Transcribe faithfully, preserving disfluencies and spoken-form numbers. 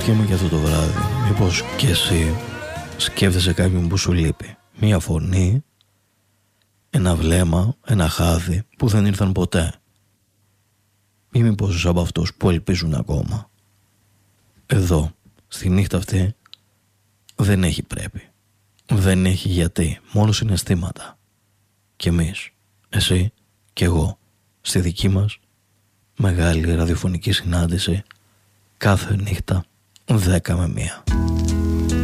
αναρωτιέμαι και αυτό το βράδυ, μήπως και εσύ σκέφτεσαι κάποιον που σου λείπει. Μία φωνή, ένα βλέμμα, ένα χάδι που δεν ήρθαν ποτέ. Ή μήπως είσαι από αυτούς που ελπίζουν ακόμα. Εδώ, στη νύχτα αυτή, δεν έχει πρέπει. Δεν έχει γιατί, μόνο συναισθήματα. Κι εμείς, εσύ και εγώ, στη δική μας μεγάλη ραδιοφωνική συνάντηση κάθε νύχτα δέκα με μία.